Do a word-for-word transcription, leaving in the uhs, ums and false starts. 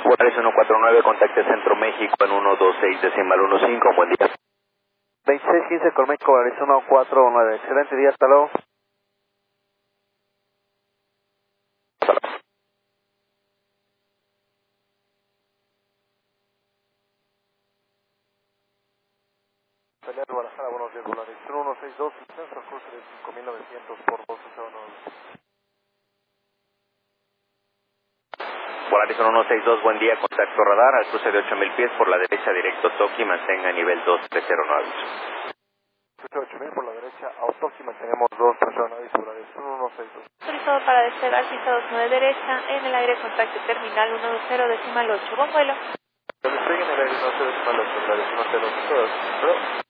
Juárez uno cuatro nueve, contacte Centro México en uno dos seis decimal uno cinco, buen día. veintiséis quince con México, Juárez uno cuatro nueve, excelente día, hasta luego. Hasta luego. Pelea de Guadalajara, buenos días, Volaris uno seis dos, centro cruce de cinco mil novecientos por doce cero nueve. Volaris uno seis dos, buen día, contacto radar al cruce de ocho mil pies por la derecha directo Toki, mantenga nivel dos tres cero nueve. ocho mil por la derecha, Autoxi, mantenemos dos tres cero nueve, Volaris uno seis dos. Autorizado para despegar, pista dos nueve derecha, en el aire contacto terminal uno dos cero decimal ocho, buen vuelo. Cuando estoy en el aire no se decimal ocho, Volaris uno cero dos,